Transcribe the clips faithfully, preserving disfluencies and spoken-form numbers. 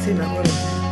Sí, me acuerdo.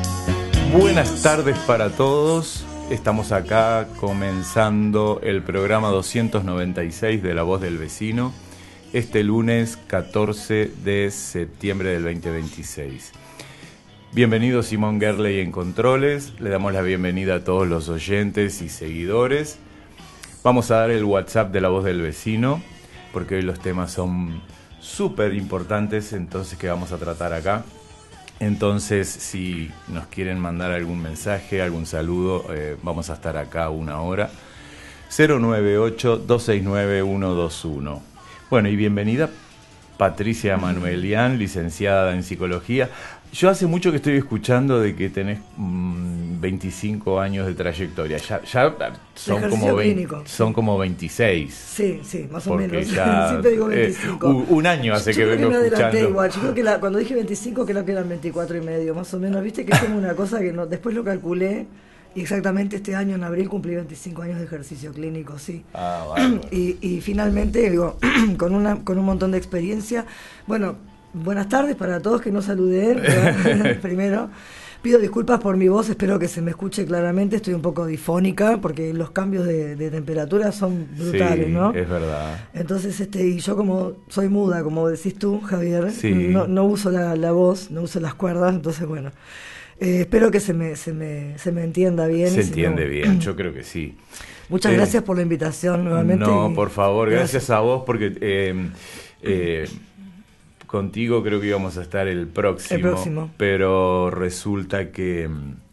Buenas tardes para todos. Estamos acá comenzando el programa doscientos noventa y seis de La Voz del Vecino, este lunes catorce de septiembre del veinte veintiséis. Bienvenido Simón Gerley en Controles, le damos la bienvenida a todos los oyentes y seguidores. Vamos a dar el WhatsApp de La Voz del Vecino, porque hoy los temas son súper importantes, entonces que vamos a tratar acá. Entonces, si nos quieren mandar algún mensaje, algún saludo, eh, vamos a estar acá una hora. cero nueve ocho, dos seis nueve, uno dos uno. Bueno, y bienvenida Patricia Manuelian, licenciada en Psicología. Yo hace mucho que estoy escuchando de que tenés mmm, veinticinco años de trayectoria. Ya, ya son, como veinte, son como veintiséis. Sí, sí, más o porque menos. Ya, Siempre digo veinticinco. Eh, un año hace yo que vengo que me escuchando. Igual. Yo creo que la, cuando dije veinticinco creo que eran veinticuatro y medio, más o menos. Viste que es como una cosa que no, después lo calculé. Y exactamente este año, en abril, cumplí veinticinco años de ejercicio clínico, sí. Ah, bueno. y, y finalmente, digo, con, una, con un montón de experiencia. Bueno, buenas tardes para todos que no saludé. Primero, pido disculpas por mi voz, espero que se me escuche claramente. Estoy un poco difónica porque los cambios de, de temperatura son brutales, sí, ¿no? Es verdad. Entonces, este, y yo como soy muda, como decís tú, Javier, sí. no, no uso la, la voz, no uso las cuerdas, entonces, bueno. Eh, espero que se me, se me, se me entienda bien. Se y entiende no... bien, yo creo que sí. Muchas eh, gracias por la invitación nuevamente. No, y... por favor, gracias, gracias a vos porque eh, eh, contigo creo que íbamos a estar el próximo, el próximo. Pero resulta que,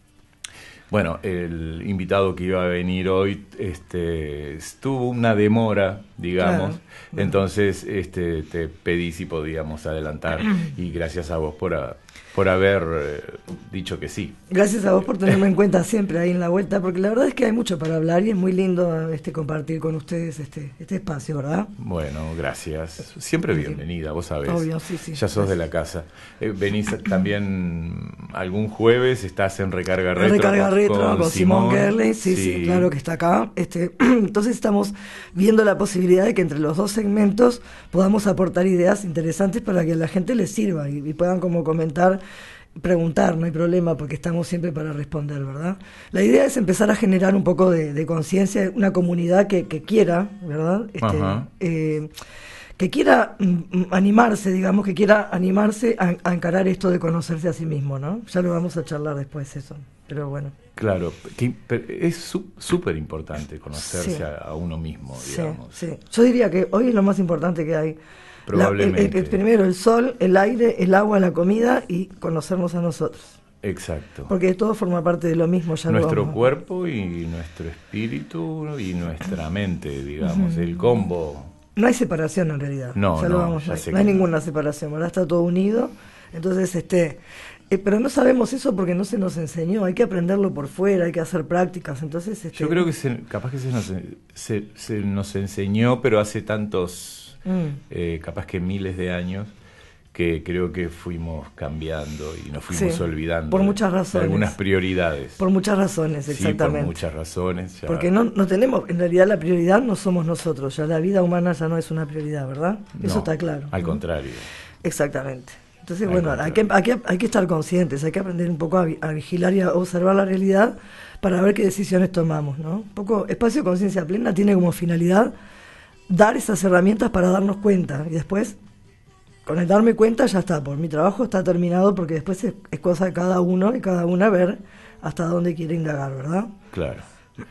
bueno, el invitado que iba a venir hoy este, tuvo una demora, digamos, claro. Entonces este, te pedí si podíamos adelantar y gracias a vos por... A, por haber eh, dicho que sí. Gracias a vos por tenerme en cuenta siempre ahí en la vuelta, porque la verdad es que hay mucho para hablar y es muy lindo este compartir con ustedes este este espacio, ¿verdad? Bueno, gracias. Siempre bienvenida, vos sabés. Obvio, sí, sí. Ya sos de la casa. Eh, venís también algún jueves, estás en Recarga Retro. Recarga Retro con, con Simón, Simón Gerley, sí, sí, sí, claro que está acá. Este, entonces estamos viendo la posibilidad de que entre los dos segmentos podamos aportar ideas interesantes para que a la gente les sirva y, y puedan como comentar, preguntar, no hay problema porque estamos siempre para responder, ¿verdad? La idea es empezar a generar un poco de, de conciencia, una comunidad que, que quiera, ¿verdad? Este, eh, que quiera mm, animarse, digamos, que quiera animarse a, a encarar esto de conocerse a sí mismo, ¿no? Ya lo vamos a charlar después eso, pero bueno. Claro, que es súper importante conocerse sí. a, a uno mismo, digamos. Sí, sí. Yo diría que hoy es lo más importante que hay. Probablemente. La, el, el, primero el sol, el aire, el agua, la comida y conocernos a nosotros. Exacto. Porque todo forma parte de lo mismo. Ya nuestro vamos. cuerpo y nuestro espíritu y nuestra mente, digamos, uh-huh. el combo. No hay separación en realidad. No, ya no, lo vamos, ya no, sé no hay que ninguna no. separación, ¿verdad? Está todo unido. Entonces, este... Eh, pero no sabemos eso porque no se nos enseñó, hay que aprenderlo por fuera, hay que hacer prácticas, entonces... Este... Yo creo que se, capaz que se nos, se, se nos enseñó, pero hace tantos, mm. eh, capaz que miles de años, que creo que fuimos cambiando y nos fuimos sí, olvidando por muchas de, razones. de algunas prioridades. Por muchas razones, exactamente. Sí, por muchas razones. Ya... Porque no, no tenemos, en realidad la prioridad no somos nosotros, ya la vida humana ya no es una prioridad, ¿verdad? No, eso está claro. Al ¿no? contrario. Exactamente. Entonces, Al bueno, hay que, hay, que, hay que estar conscientes, hay que aprender un poco a, a vigilar y a observar la realidad para ver qué decisiones tomamos, ¿no? Un poco Espacio Conciencia Plena tiene como finalidad dar esas herramientas para darnos cuenta y después, con el darme cuenta ya está, por mi trabajo está terminado porque después es, es cosa de cada uno y cada una ver hasta dónde quiere indagar, ¿verdad? Claro.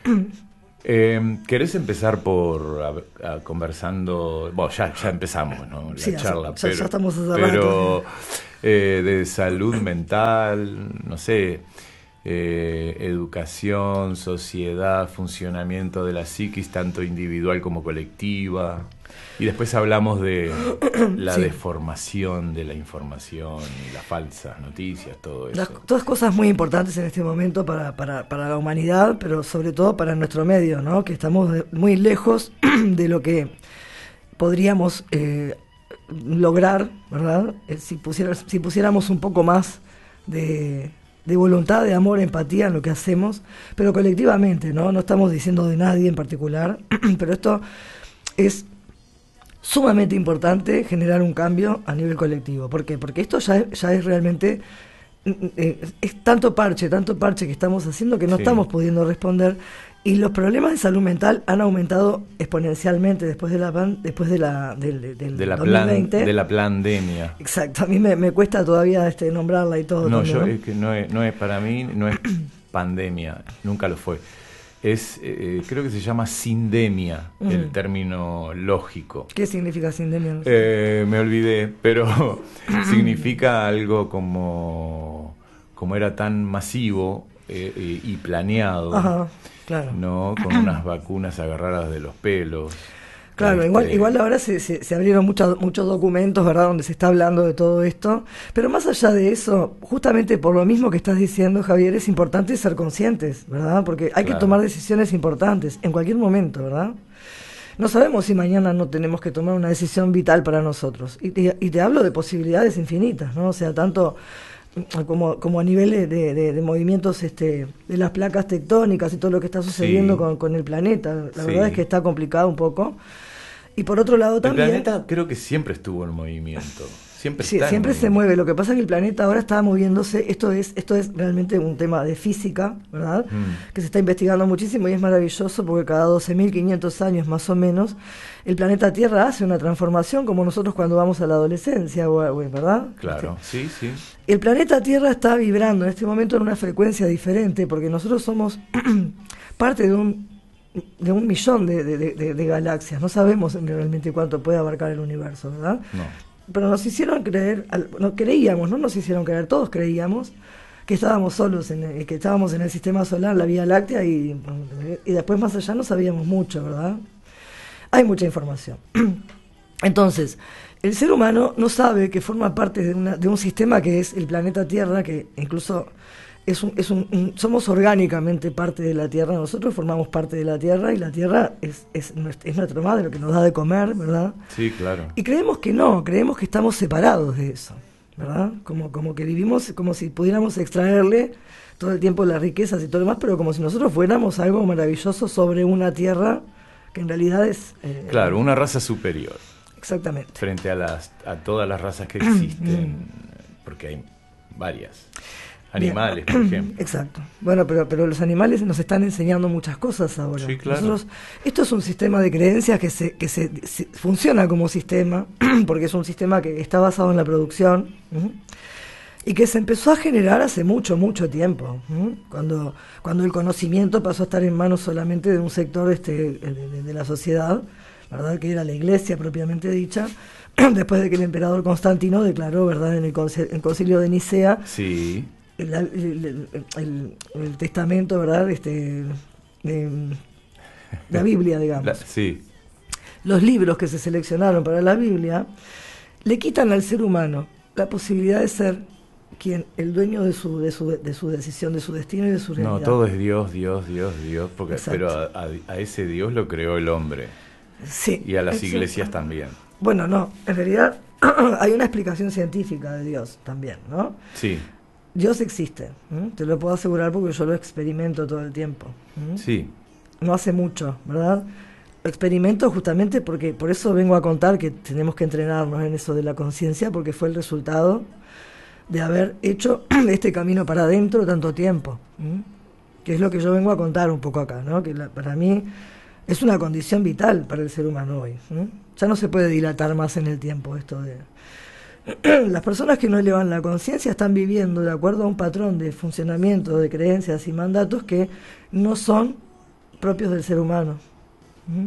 Eh, ¿Querés empezar por a, a conversando? Bueno, ya, ya empezamos, ¿no? La sí, charla, ya, pero, ya estamos pero eh, de salud mental, no sé, eh, educación, sociedad, funcionamiento de la psiquis, tanto individual como colectiva. Y después hablamos de la sí. deformación de la información y las falsas noticias, todo eso. Las, todas cosas muy importantes en este momento para, para, para la humanidad, pero sobre todo para nuestro medio, ¿no? Que estamos de, muy lejos de lo que podríamos eh, lograr, ¿verdad? Eh, si, pusiera, si pusiéramos un poco más de, de voluntad, de amor, empatía en lo que hacemos, pero colectivamente, ¿no? No estamos diciendo de nadie en particular, pero esto es sumamente importante generar un cambio a nivel colectivo. ¿Por qué? Porque esto ya, ya es realmente es tanto parche, tanto parche que estamos haciendo que no sí. estamos pudiendo responder, y los problemas de salud mental han aumentado exponencialmente después de la pan, después de la del, del de la dos mil veinte. Plan, de la pandemia. Exacto, a mí me, me cuesta todavía este nombrarla y todo. No, también, yo ¿no? es que no es, no es para mí, no es pandemia, nunca lo fue. Es, eh, creo que se llama sindemia, mm. el término lógico. ¿Qué significa sindemia? No sé. eh, me olvidé, pero significa algo como, como era tan masivo eh, eh, y planeado. Ajá, claro. ¿No? Con unas vacunas agarradas de los pelos. Claro, este... igual, igual ahora se, se, se abrieron muchos muchos documentos, ¿verdad?, donde se está hablando de todo esto, pero más allá de eso, justamente por lo mismo que estás diciendo, Javier, es importante ser conscientes, ¿verdad?, porque hay claro. que tomar decisiones importantes en cualquier momento, ¿verdad? No sabemos si mañana no tenemos que tomar una decisión vital para nosotros, y te, y te hablo de posibilidades infinitas, ¿no? O sea, tanto como, como a nivel de, de, de movimientos este, de las placas tectónicas y todo lo que está sucediendo sí. con, con el planeta. La sí. verdad es que está complicado un poco. Y por otro lado también... El planeta creo que siempre estuvo en movimiento. Siempre sí, está siempre en se mueve. Lo que pasa es que el planeta ahora está moviéndose. Esto es esto es realmente un tema de física, ¿verdad? Mm. Que se está investigando muchísimo y es maravilloso porque cada doce mil quinientos años más o menos el planeta Tierra hace una transformación como nosotros cuando vamos a la adolescencia, ¿verdad? Claro, sí, sí. El planeta Tierra está vibrando en este momento en una frecuencia diferente porque nosotros somos parte de un de un millón de, de, de, de galaxias. No sabemos realmente cuánto puede abarcar el universo, ¿verdad? No. Pero nos hicieron creer, no creíamos, no nos hicieron creer, todos creíamos que estábamos solos, en el, que estábamos en el sistema solar, la Vía Láctea, y, y después más allá no sabíamos mucho, ¿verdad? Hay mucha información. Entonces, el ser humano no sabe que forma parte de, una, de un sistema que es el planeta Tierra, que incluso es un, es un, un, somos orgánicamente parte de la Tierra, nosotros formamos parte de la Tierra y la Tierra es, es, es nuestra madre, lo que nos da de comer, ¿verdad? Sí, claro. Y creemos que no, creemos que estamos separados de eso, ¿verdad? Como, como que vivimos como si pudiéramos extraerle todo el tiempo las riquezas y todo lo demás, pero como si nosotros fuéramos algo maravilloso sobre una Tierra que en realidad es... Eh, claro, una raza superior. Exactamente. Frente a, las, a todas las razas que existen, porque hay varias. Animales, Bien. por ejemplo. Exacto. Bueno, pero pero los animales nos están enseñando muchas cosas ahora. Sí, claro. Nosotros, esto es un sistema de creencias que se que se, se funciona como sistema, porque es un sistema que está basado en la producción, ¿sí? Y que se empezó a generar hace mucho, mucho tiempo, ¿sí? Cuando cuando el conocimiento pasó a estar en manos solamente de un sector este de, de, de la sociedad, ¿verdad?, que era la Iglesia propiamente dicha, después de que el emperador Constantino declaró, ¿verdad?, en el concilio, el concilio de Nicea, sí. El, el, el, el testamento, ¿verdad? Este, de, la Biblia, digamos. La, sí. Los libros que se seleccionaron para la Biblia le quitan al ser humano la posibilidad de ser quien el dueño de su de su de su decisión, de su destino y de su realidad. No, todo es Dios, Dios, Dios, Dios, porque pero a, a, a ese Dios lo creó el hombre. Sí. Y a las exacto. iglesias también. Bueno, no, en realidad hay una explicación científica de Dios también, ¿no? Sí. Dios existe, ¿eh? Te lo puedo asegurar porque yo lo experimento todo el tiempo. ¿eh? Sí. No hace mucho, ¿verdad? Lo experimento justamente porque, por eso vengo a contar que tenemos que entrenarnos en eso de la conciencia, porque fue el resultado de haber hecho este camino para adentro tanto tiempo, ¿eh? Que es lo que yo vengo a contar un poco acá, ¿no? Que la, para mí es una condición vital para el ser humano hoy, ¿eh? Ya no se puede dilatar más en el tiempo esto de... Las personas que no elevan la conciencia están viviendo de acuerdo a un patrón de funcionamiento, de creencias y mandatos que no son propios del ser humano. ¿Mm?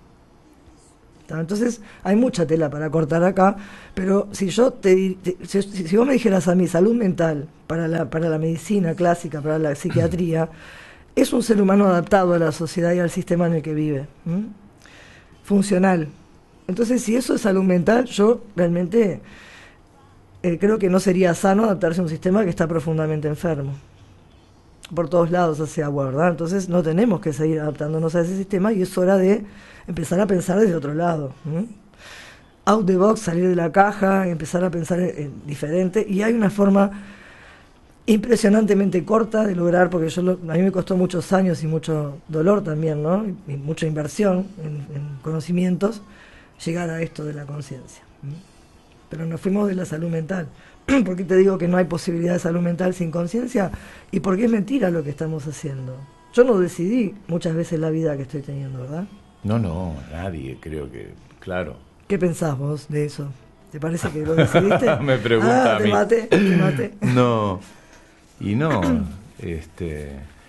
Entonces hay mucha tela para cortar acá, pero si yo te, te si, si vos me dijeras a mí salud mental para la para la medicina clásica, para la psiquiatría, es un ser humano adaptado a la sociedad y al sistema en el que vive, ¿Mm? funcional. Entonces, si eso es salud mental, yo realmente Eh, creo que no sería sano adaptarse a un sistema que está profundamente enfermo. Por todos lados hacia agua, ¿verdad? Entonces no tenemos que seguir adaptándonos a ese sistema y es hora de empezar a pensar desde otro lado. ¿eh? Out the box, salir de la caja, empezar a pensar en, en diferente. Y hay una forma impresionantemente corta de lograr, porque yo lo, a mí me costó muchos años y mucho dolor también, ¿no? Y, y mucha inversión en, en conocimientos, llegar a esto de la conciencia. ¿eh? Pero nos fuimos de la salud mental. ¿Por qué te digo que no hay posibilidad de salud mental sin conciencia? Y porque es mentira lo que estamos haciendo. Yo no decidí muchas veces la vida que estoy teniendo, ¿verdad? No, no, nadie, creo que, claro. ¿Qué pensás vos de eso? ¿Te parece que lo decidiste? Me pregunta ah, a te mí. maté, te maté. No, y no, este...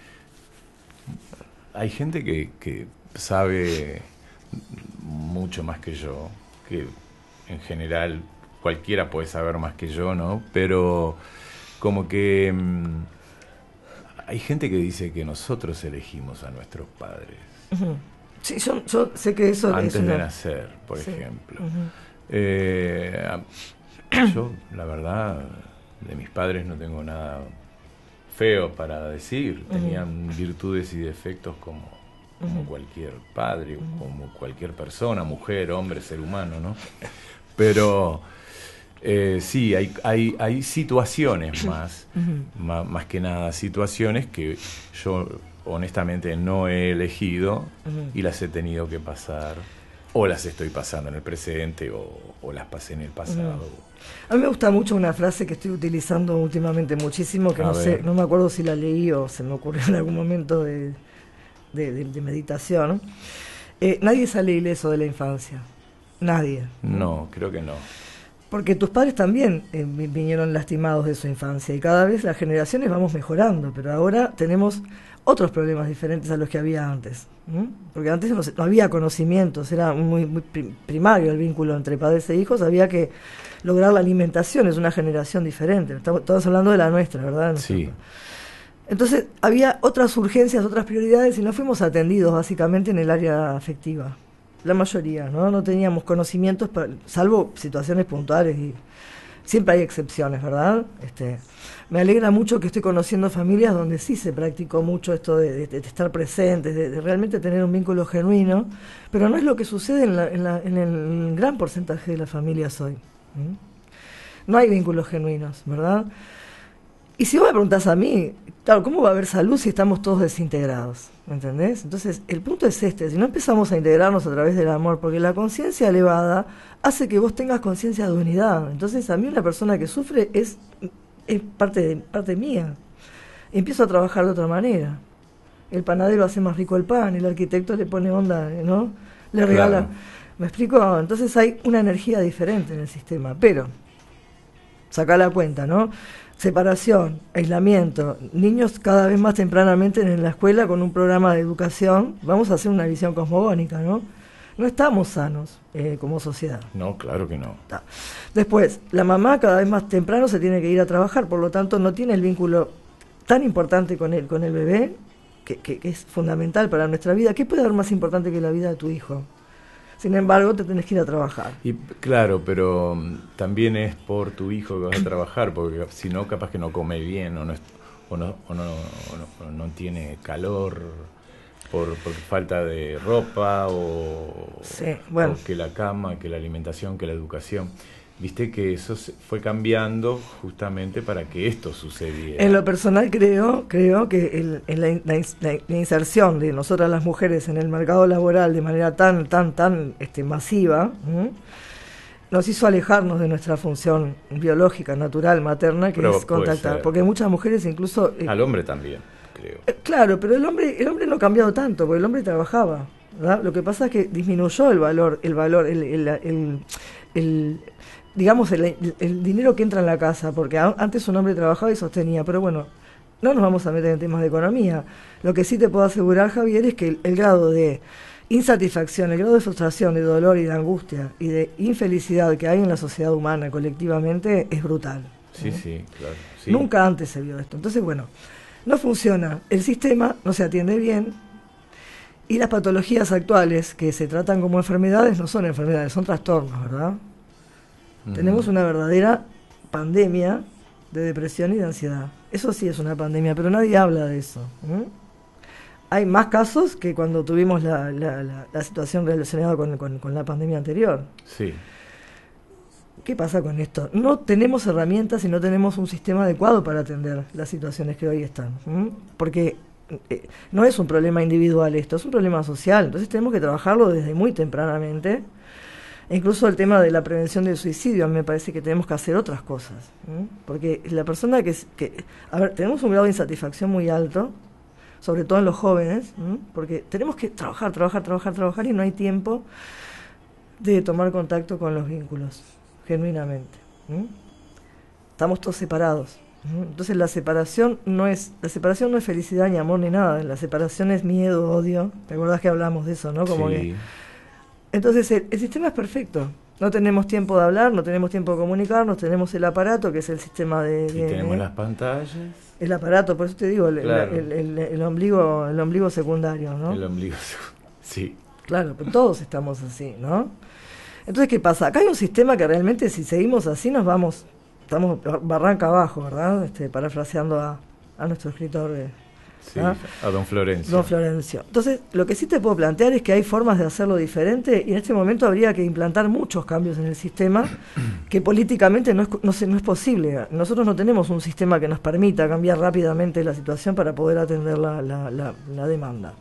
Hay gente que, que sabe mucho más que yo, que en general cualquiera puede saber más que yo, ¿no? Pero como que mmm, hay gente que dice que nosotros elegimos a nuestros padres. Uh-huh. Sí, yo, yo sé que eso antes es una... de nacer, por sí. ejemplo. Uh-huh. eh, yo, la verdad, de mis padres no tengo nada feo para decir. Uh-huh. Tenían virtudes y defectos como, como uh-huh. cualquier padre, uh-huh. como cualquier persona, mujer, hombre, ser humano, ¿no? Pero eh, sí, hay, hay, hay situaciones más, uh-huh. más, más que nada situaciones que yo honestamente no he elegido uh-huh. y las he tenido que pasar, o las estoy pasando en el presente, o, o las pasé en el pasado. Uh-huh. A mí me gusta mucho una frase que estoy utilizando últimamente muchísimo, que A no ver. sé, no me acuerdo si la leí o se me ocurrió en algún momento de, de, de, de meditación. Eh, nadie sale ileso de la infancia. Nadie. No, creo que no. Porque tus padres también eh, vinieron lastimados de su infancia y cada vez las generaciones vamos mejorando, pero ahora tenemos otros problemas diferentes a los que había antes. ¿Mm? Porque antes no, no había conocimientos, era muy, muy primario el vínculo entre padres e hijos, había que lograr la alimentación, es una generación diferente. Estamos, estamos hablando de la nuestra, ¿verdad? Sí. Entonces había otras urgencias, otras prioridades y no fuimos atendidos básicamente en el área afectiva. La mayoría, ¿no? No teníamos conocimientos, para, salvo situaciones puntuales, y siempre hay excepciones, ¿verdad? Este, me alegra mucho que estoy conociendo familias donde sí se practicó mucho esto de, de, de estar presentes, de, de realmente tener un vínculo genuino, pero no es lo que sucede en, la, en, la, en el gran porcentaje de las familias hoy. ¿Mm? No hay vínculos genuinos, ¿verdad? Y si vos me preguntás a mí, claro, ¿cómo va a haber salud si estamos todos desintegrados? ¿Me entendés? Entonces, el punto es este, si no empezamos a integrarnos a través del amor, porque la conciencia elevada hace que vos tengas conciencia de unidad. Entonces, a mí una persona que sufre es, es parte, de, parte mía. Y empiezo a trabajar de otra manera. El panadero hace más rico el pan, el arquitecto le pone onda, ¿no? Le regala... Claro. ¿Me explico? Entonces hay una energía diferente en el sistema, pero... Sacá la cuenta, ¿no? Separación, aislamiento, niños cada vez más tempranamente en la escuela con un programa de educación, vamos a hacer una visión cosmogónica, ¿no? No estamos sanos eh, como sociedad. No, claro que no. Después, la mamá cada vez más temprano se tiene que ir a trabajar, por lo tanto no tiene el vínculo tan importante con el, con el bebé, que, que, que es fundamental para nuestra vida. ¿Qué puede haber más importante que la vida de tu hijo? Sin embargo, te tenés que ir a trabajar. Y claro, pero um, también es por tu hijo que vas a trabajar, porque si no, capaz que no come bien o no, o no, o no, o no, no tiene calor por, por falta de ropa o, sí, bueno. o que la cama, que la alimentación, que la educación. Viste que eso fue cambiando justamente para que esto sucediera. En lo personal creo creo que el, en la, la, la, la inserción de nosotras las mujeres en el mercado laboral de manera tan tan tan este, masiva ¿eh? nos hizo alejarnos de nuestra función biológica, natural, materna, que pero es contactar. Porque muchas mujeres incluso... Eh, Al hombre también, creo. Eh, claro, pero el hombre el hombre no ha cambiado tanto, porque el hombre trabajaba, ¿verdad? Lo que pasa es que disminuyó el valor, el valor, el... el, el, el, el digamos, el, el, el dinero que entra en la casa, porque a, antes un hombre trabajaba y sostenía, pero bueno, no nos vamos a meter en temas de economía. Lo que sí te puedo asegurar, Javier, es que el, el grado de insatisfacción, el grado de frustración, de dolor y de angustia y de infelicidad que hay en la sociedad humana colectivamente es brutal. Sí, ¿no? sí, claro. Sí. Nunca antes se vio esto. Entonces, bueno, no funciona. El sistema no se atiende bien y las patologías actuales que se tratan como enfermedades no son enfermedades, son trastornos, ¿verdad? Uh-huh. Tenemos una verdadera pandemia de depresión y de ansiedad. Eso sí es una pandemia, pero nadie habla de eso. ¿eh? Hay más casos que cuando tuvimos la, la, la, la situación relacionada con, con, con la pandemia anterior. Sí. ¿Qué pasa con esto? No tenemos herramientas y no tenemos un sistema adecuado para atender las situaciones que hoy están. ¿eh? Porque eh, no es un problema individual esto, es un problema social. Entonces tenemos que trabajarlo desde muy tempranamente. E incluso el tema de la prevención del suicidio, a mí me parece que tenemos que hacer otras cosas. ¿eh? Porque la persona que, que... A ver, tenemos un grado de insatisfacción muy alto, sobre todo en los jóvenes, ¿eh? Porque tenemos que trabajar, trabajar, trabajar, trabajar y no hay tiempo de tomar contacto con los vínculos, genuinamente. ¿eh? Estamos todos separados. ¿eh? Entonces la separación no es la separación no es felicidad ni amor ni nada. La separación es miedo, odio. ¿Te acordás que hablamos de eso, no? Como sí. que, entonces el, el sistema es perfecto. No tenemos tiempo de hablar, no tenemos tiempo de comunicarnos, tenemos el aparato, que es el sistema de... Y de tenemos de, las pantallas. El aparato, por eso te digo, el, claro. el, el, el, el ombligo el ombligo secundario, ¿no? El ombligo, sí. Claro, pero todos estamos así, ¿no? Entonces, ¿qué pasa? Acá hay un sistema que realmente si seguimos así nos vamos, estamos barranca abajo, ¿verdad? Este, parafraseando a, a nuestro escritor... Eh, Sí, ¿ah? A don Florencio. Don Florencio. Entonces, lo que sí te puedo plantear es que hay formas de hacerlo diferente y en este momento habría que implantar muchos cambios en el sistema que políticamente no es, no, se, no es posible. Nosotros no tenemos un sistema que nos permita cambiar rápidamente la situación para poder atender la, la, la, la demanda.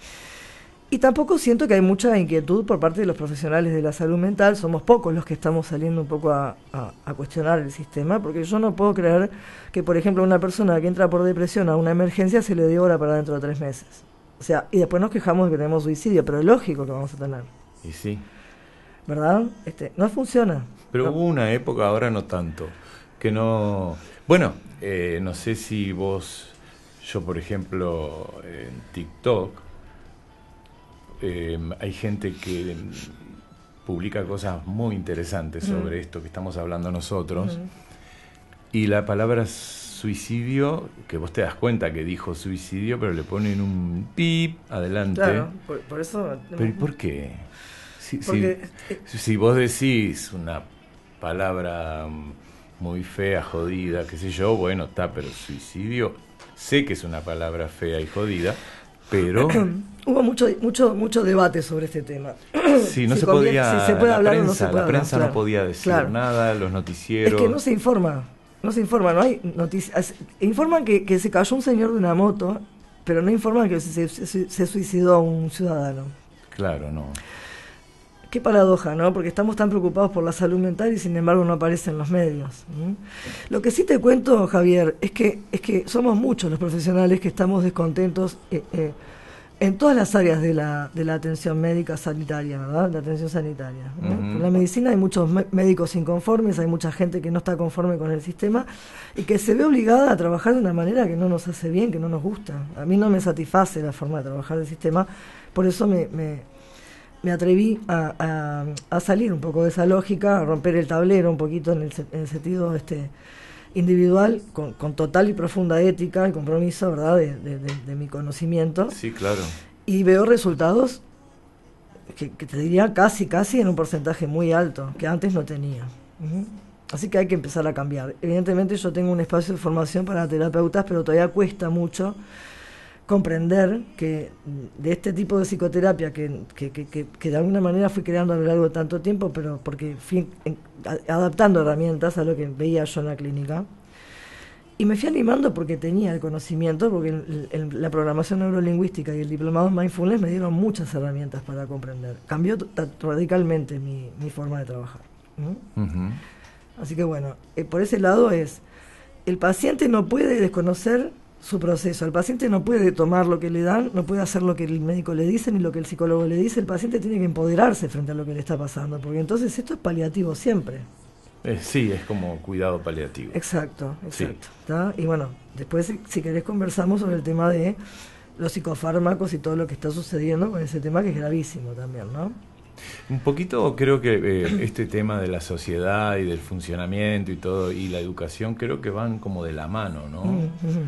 Y tampoco siento que hay mucha inquietud por parte de los profesionales de la salud mental. Somos pocos los que estamos saliendo un poco a, a, a cuestionar el sistema, porque yo no puedo creer que, por ejemplo, una persona que entra por depresión a una emergencia se le dé hora para dentro de tres meses. O sea, y después nos quejamos de que tenemos suicidio, pero es lógico que vamos a tener. Y sí. ¿Verdad? Este, no funciona. Pero no. Hubo una época, ahora no tanto, que no... Bueno, eh, no sé si vos, yo por ejemplo, en TikTok, Eh, hay gente que publica cosas muy interesantes sobre mm. esto que estamos hablando nosotros, mm. y la palabra suicidio, que vos te das cuenta que dijo suicidio, pero le ponen un pip adelante. Claro, por, por eso... ¿Pero y por qué? Si, Porque, si, si vos decís una palabra muy fea, jodida, qué sé yo, bueno, está, pero suicidio, sé que es una palabra fea y jodida, pero... Hubo mucho mucho mucho debate sobre este tema. Sí, no si se conviene, podía... si se puede la hablar prensa, o no se puede la hablar, prensa claro, no podía decir claro. nada, los noticieros... Es que no se informa, no se informa, no hay noticias. Informan que, que se cayó un señor de una moto, pero no informan que se, se, se suicidó un ciudadano. Claro, no. Qué paradoja, ¿no? Porque estamos tan preocupados por la salud mental y sin embargo no aparece en los medios. ¿Mm? Lo que sí te cuento, Javier, es que es que somos muchos los profesionales que estamos descontentos eh, eh, en todas las áreas de la de la atención médica sanitaria, ¿verdad? La atención sanitaria. ¿no? Uh-huh. En la medicina hay muchos médicos inconformes, hay mucha gente que no está conforme con el sistema y que se ve obligada a trabajar de una manera que no nos hace bien, que no nos gusta. A mí no me satisface la forma de trabajar del sistema, por eso me... me me atreví a, a, a salir un poco de esa lógica, a romper el tablero un poquito en el, en el sentido este individual, con, con total y profunda ética y compromiso, ¿verdad?, de, de, de, de mi conocimiento. Sí, claro. Y veo resultados que, que te diría casi, casi en un porcentaje muy alto, que antes no tenía. Uh-huh. Así que hay que empezar a cambiar. Evidentemente yo tengo un espacio de formación para terapeutas, pero todavía cuesta mucho comprender que de este tipo de psicoterapia que, que, que, que, que de alguna manera fui creando a lo largo de tanto tiempo, pero porque fui en, a, adaptando herramientas a lo que veía yo en la clínica, y me fui animando porque tenía el conocimiento, porque el, el, la programación neurolingüística y el diplomado en mindfulness me dieron muchas herramientas para comprender. Cambió t- radicalmente mi, mi forma de trabajar. ¿Mm? Uh-huh. Así que bueno, eh, por ese lado es, el paciente no puede desconocer su proceso. El paciente no puede tomar lo que le dan, no puede hacer lo que el médico le dice ni lo que el psicólogo le dice. El paciente tiene que empoderarse frente a lo que le está pasando, porque entonces esto es paliativo siempre. Eh, sí, es como cuidado paliativo. Exacto, exacto. Sí. Y bueno, después si, si querés conversamos sobre el tema de los psicofármacos y todo lo que está sucediendo con ese tema que es gravísimo también, ¿no? Un poquito creo que eh, este tema de la sociedad y del funcionamiento y todo, y la educación, creo que van como de la mano, ¿no? Uh-huh.